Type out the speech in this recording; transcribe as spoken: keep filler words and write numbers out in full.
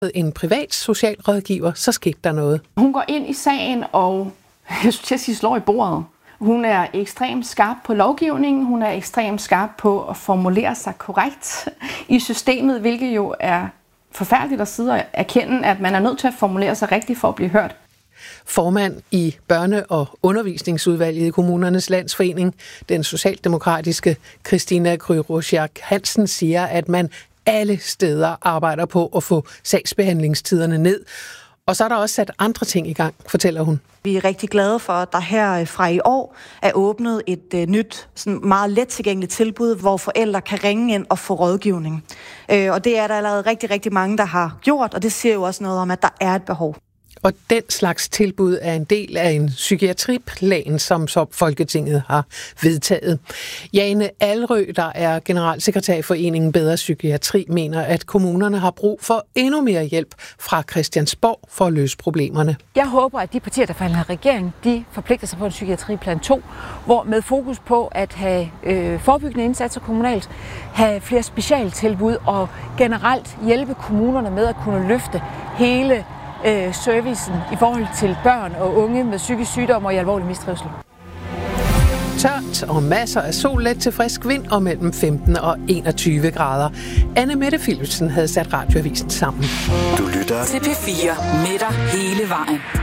en privat socialrådgiver, så skete der noget. Hun går ind i sagen, og jeg synes, at sige, slår i bordet. Hun er ekstremt skarp på lovgivningen, hun er ekstremt skarp på at formulere sig korrekt i systemet, hvilket jo er forfærdeligt at sidde og erkende, at man er nødt til at formulere sig rigtigt for at blive hørt. Formand i børne- og undervisningsudvalget i Kommunernes Landsforening, den socialdemokratiske Christina Kryrusiak Hansen, siger, at man alle steder arbejder på at få sagsbehandlingstiderne ned. Og så er der også sat andre ting i gang, fortæller hun. Vi er rigtig glade for, at der her fra i år er åbnet et uh, nyt, sådan meget let tilgængeligt tilbud, hvor forældre kan ringe ind og få rådgivning. Uh, og det er der allerede rigtig, rigtig mange, der har gjort, og det siger jo også noget om, at der er et behov. Og den slags tilbud er en del af en psykiatriplan, som så Folketinget har vedtaget. Jane Alrø, der er generalsekretær i Foreningen Bedre Psykiatri, mener, at kommunerne har brug for endnu mere hjælp fra Christiansborg for at løse problemerne. Jeg håber, at de partier, der forhandler regering, de forpligter sig på en psykiatriplan to, hvor med fokus på at have øh, forebyggende indsatser kommunalt, have flere specialtilbud og generelt hjælpe kommunerne med at kunne løfte hele Øh, servicen i forhold til børn og unge med psykisk sygdom og i alvorlig mistrivsel. Tørt og masser af sol, let til frisk vind og mellem femten og enogtyve grader. Anne Mette Philipsen havde sat radioavisen sammen. Du lytter til P fire med dig hele vejen.